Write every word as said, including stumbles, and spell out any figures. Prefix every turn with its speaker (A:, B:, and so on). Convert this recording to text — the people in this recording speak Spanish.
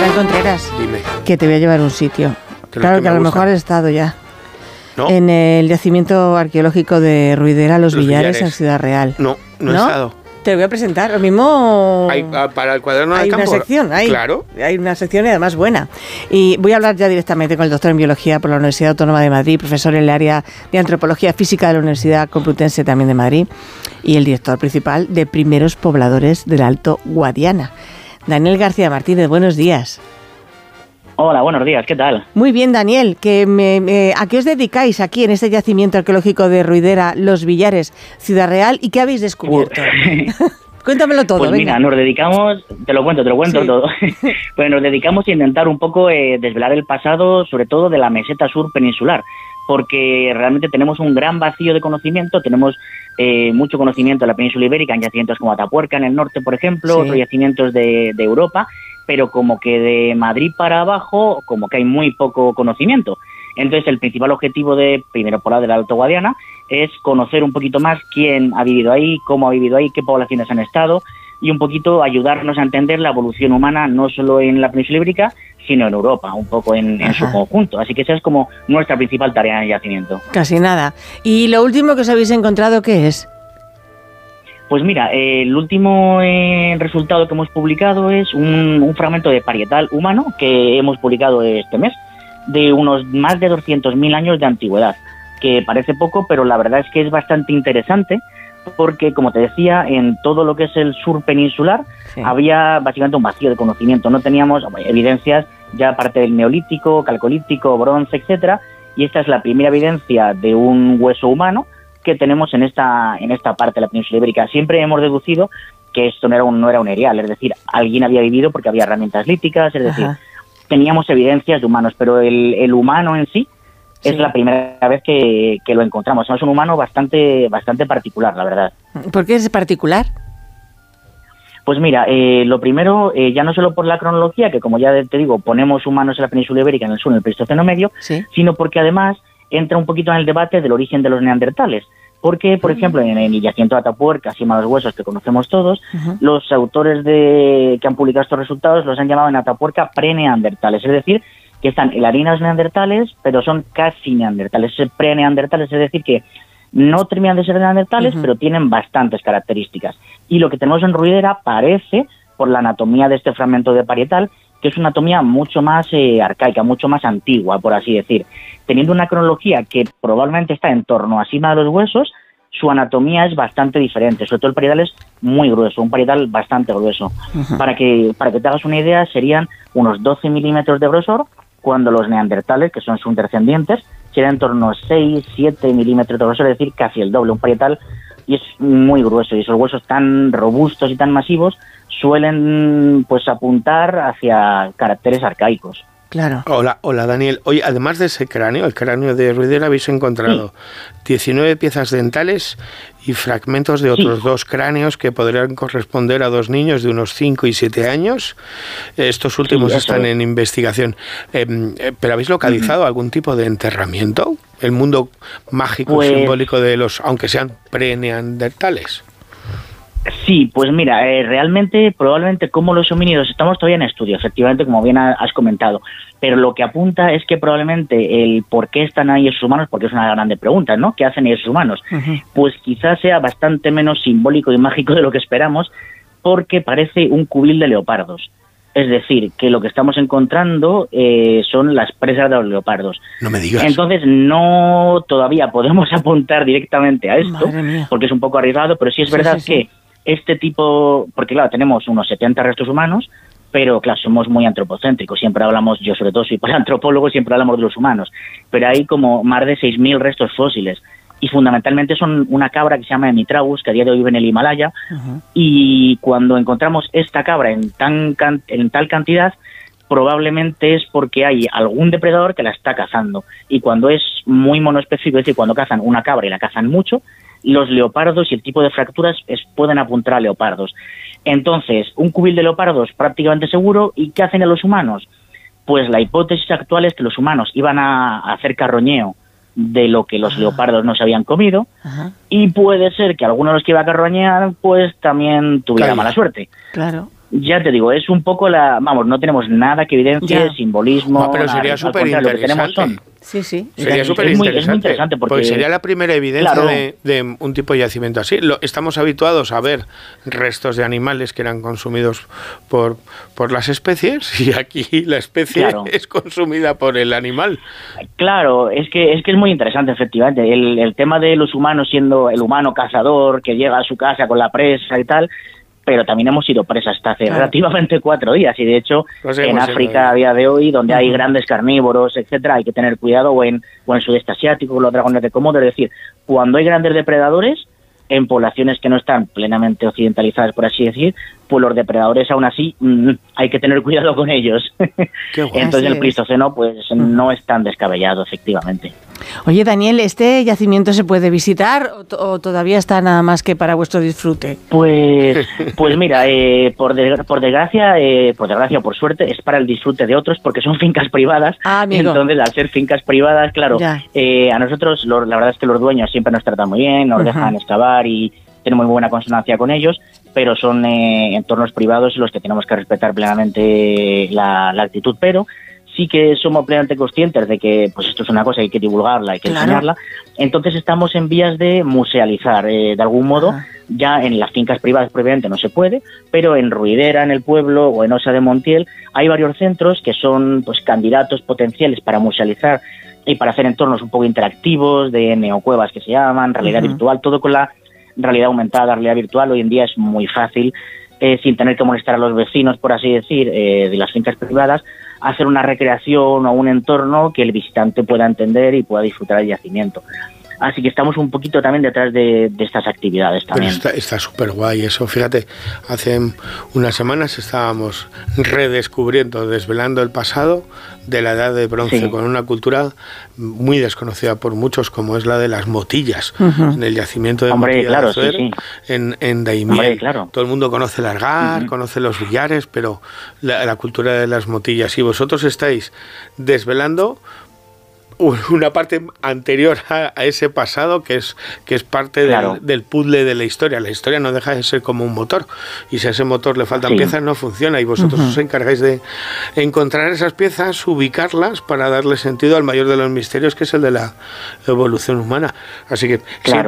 A: Daniel Contreras.
B: Dime.
A: Que te voy a llevar a un sitio. Claro que, que a lo mejor has estado ya.
B: ¿No?
A: En el yacimiento arqueológico de Ruidera, Los, Los Villares, Villares, en Ciudad Real.
B: No, no, no he estado.
A: Te voy a presentar. Lo mismo...
B: Hay, para el cuaderno de
A: hay
B: campo.
A: Hay una sección, hay,
B: claro.
A: Hay una sección y además buena. Y voy a hablar ya directamente con el doctor en Biología por la Universidad Autónoma de Madrid, profesor en el área de Antropología Física de la Universidad Complutense también de Madrid, y el director principal de Primeros Pobladores del Alto Guadiana. Daniel García Martínez, buenos días.
C: Hola, buenos días, ¿qué tal?
A: Muy bien, Daniel. Que me, me, ¿A qué os dedicáis aquí en este yacimiento arqueológico de Ruidera, Los Villares, Ciudad Real? ¿Y qué habéis descubierto? Cuéntamelo todo.
C: Pues venga. Mira, nos dedicamos, te lo cuento, te lo cuento sí. todo. Pues nos dedicamos a intentar un poco eh, desvelar el pasado, sobre todo de la meseta sur peninsular, porque realmente tenemos un gran vacío de conocimiento, tenemos eh, mucho conocimiento de la península ibérica, en yacimientos como Atapuerca en el norte, por ejemplo, sí. otros yacimientos de, de Europa, pero como que de Madrid para abajo, como que hay muy poco conocimiento. Entonces, el principal objetivo de Primeros Pobladores del Alto Guadiana es conocer un poquito más quién ha vivido ahí, cómo ha vivido ahí, qué poblaciones han estado, y un poquito ayudarnos a entender la evolución humana, no solo en la península ibérica, sino en Europa, un poco en, en su conjunto. Así que esa es como nuestra principal tarea en el yacimiento.
A: Casi nada. ¿Y lo último que os habéis encontrado qué es?
C: Pues mira, eh, el último eh, resultado que hemos publicado es un, un fragmento de parietal humano que hemos publicado este mes, de unos más de doscientos mil años de antigüedad, que parece poco, pero la verdad es que es bastante interesante, porque, como te decía, en todo lo que es el sur peninsular sí. había básicamente un vacío de conocimiento, no teníamos evidencias ya aparte del neolítico, calcolítico, bronce, etcétera, y esta es la primera evidencia de un hueso humano que tenemos en esta en esta parte de la península ibérica. Siempre hemos deducido que esto no era un no era un erial, es decir, alguien había vivido porque había herramientas líticas, es decir, Ajá. teníamos evidencias de humanos, pero el, el humano en sí, sí es la primera vez que, que lo encontramos. Es un humano bastante bastante particular, la verdad.
A: ¿Por qué es particular?
C: Pues mira, eh, lo primero, eh, ya no solo por la cronología, que como ya te digo, ponemos humanos en la península ibérica, en el sur, en el Pleistoceno medio, ¿Sí? sino porque además entra un poquito en el debate del origen de los neandertales. Porque, por uh-huh. ejemplo, en el yacimiento de Atapuerca, así malos huesos que conocemos todos, uh-huh. los autores de que han publicado estos resultados los han llamado en Atapuerca pre-neandertales, es decir, que están en harinas neandertales, pero son casi neandertales, pre-neandertales, es decir, que no terminan de ser neandertales, uh-huh. pero tienen bastantes características. Y lo que tenemos en Ruidera parece, por la anatomía de este fragmento de parietal, que es una anatomía mucho más eh, arcaica, mucho más antigua, por así decir. Teniendo una cronología que probablemente está en torno a cima de los huesos, su anatomía es bastante diferente. Sobre todo el parietal es muy grueso, un parietal bastante grueso. Uh-huh. Para que para que te hagas una idea, serían unos doce milímetros de grosor, cuando los neandertales, que son sus descendientes, serían en torno a seis, siete milímetros de grosor, es decir, casi el doble. Un parietal, y es muy grueso, y esos huesos tan robustos y tan masivos suelen pues apuntar hacia caracteres arcaicos.
A: Claro.
B: Hola, hola Daniel. Oye, además de ese cráneo, el cráneo de Ruidera, habéis encontrado sí. diecinueve piezas dentales y fragmentos de otros sí. dos cráneos que podrían corresponder a dos niños de unos cinco y siete años. Estos últimos sí, están es. en investigación. Eh, eh, ¿Pero habéis localizado uh-huh. algún tipo de enterramiento? El mundo mágico pues... simbólico de los, aunque sean pre-neandertales.
C: Sí, pues mira, eh, realmente, probablemente como los homínidos estamos todavía en estudio, efectivamente, como bien has comentado, pero lo que apunta es que probablemente el por qué están ahí esos humanos, porque es una grande pregunta, ¿no? ¿Qué hacen esos humanos? Uh-huh. Pues quizás sea bastante menos simbólico y mágico de lo que esperamos, porque parece un cubil de leopardos. Es decir, que lo que estamos encontrando eh, son las presas de los leopardos.
B: No me digas.
C: Entonces, no todavía podemos apuntar directamente a esto, porque es un poco arriesgado, pero sí es sí, verdad sí, sí. que este tipo, porque claro, tenemos unos setenta restos humanos, pero claro, somos muy antropocéntricos, siempre hablamos, yo sobre todo soy paleantropólogo, siempre hablamos de los humanos, pero hay como más de seis mil restos fósiles, y fundamentalmente son una cabra que se llama Emitragus, que a día de hoy vive en el Himalaya, uh-huh. y cuando encontramos esta cabra en, tan en tal cantidad, probablemente es porque hay algún depredador que la está cazando, y cuando es muy monoespecífico, es decir, cuando cazan una cabra y la cazan mucho, los leopardos y el tipo de fracturas es, pueden apuntar a leopardos. Entonces, un cubil de leopardos prácticamente seguro. ¿Y qué hacen a los humanos? Pues la hipótesis actual es que los humanos iban a hacer carroñeo de lo que los ah. leopardos no se habían comido. Ajá. Y puede ser que alguno de los que iba a carroñear pues también tuviera Calla. mala suerte.
A: Claro.
C: Ya te digo, es un poco la... Vamos, no tenemos nada que evidencie
A: ya.
C: simbolismo.
B: No, pero sería súper interesante.
A: Sí, sí.
B: Sería súper interesante, interesante porque, porque sería la primera evidencia claro. de, de un tipo de yacimiento así. Lo, estamos habituados a ver restos de animales que eran consumidos por, por las especies y aquí la especie claro. es consumida por el animal.
C: Claro, es que es que es muy interesante, efectivamente. El, el tema de los humanos siendo el humano cazador que llega a su casa con la presa y tal... pero también hemos sido presas hasta hace claro. relativamente cuatro días y de hecho no sé, en África a día de hoy donde uh-huh. hay grandes carnívoros, etcétera, hay que tener cuidado o en, o en el sudeste asiático, los dragones de Komodo, es decir, cuando hay grandes depredadores en poblaciones que no están plenamente occidentalizadas, por así decir, pues los depredadores aún así mmm, hay que tener cuidado con ellos. Entonces el Pleistoceno pues uh-huh. no es tan descabellado, efectivamente.
A: Oye, Daniel, ¿este yacimiento se puede visitar o, o todavía está nada más que para vuestro disfrute?
C: Pues pues mira, eh, por, de, por desgracia, eh, por desgracia o por suerte, es para el disfrute de otros porque son fincas privadas.
A: Ah, amigo.
C: Entonces, al ser fincas privadas, claro, eh, a nosotros lo, la verdad es que los dueños siempre nos tratan muy bien, nos uh-huh. dejan excavar y tenemos muy buena consonancia con ellos, pero son eh, entornos privados en los que tenemos que respetar plenamente la, la actitud, pero sí que somos plenamente conscientes de que pues esto es una cosa, hay que divulgarla, hay que claro. enseñarla. Entonces estamos en vías de musealizar, eh, de algún modo, ah. ya en las fincas privadas previamente no se puede, pero en Ruidera, en el pueblo, o en Osa de Montiel, hay varios centros que son pues candidatos potenciales para musealizar y para hacer entornos un poco interactivos, de neocuevas que se llaman, realidad uh-huh. virtual, todo con la realidad aumentada, realidad virtual. Hoy en día es muy fácil, eh, sin tener que molestar a los vecinos, por así decir, eh, de las fincas privadas, hacer una recreación o un entorno que el visitante pueda entender y pueda disfrutar del yacimiento. Así que estamos un poquito también detrás de, de estas actividades también.
B: Pero está súper guay eso. Fíjate, hace unas semanas estábamos redescubriendo, desvelando el pasado de la Edad de Bronce, sí. con una cultura muy desconocida por muchos, como es la de las motillas, uh-huh. en el yacimiento de
C: Hombre,
B: Motilla
C: claro,
B: de Azuero,
C: sí, sí.
B: en, en Daimiel.
C: Hombre, claro.
B: Todo el mundo conoce el Argar, uh-huh. conoce los billares, pero la, la cultura de las motillas. Y vosotros estáis desvelando una parte anterior a, a ese pasado que es que es parte
C: claro.
B: del, del puzzle de la historia. La historia no deja de ser como un motor y si a ese motor le faltan sí. piezas no funciona y vosotros uh-huh. os encargáis de encontrar esas piezas, ubicarlas para darle sentido al mayor de los misterios que es el de la evolución humana. Así que
C: claro.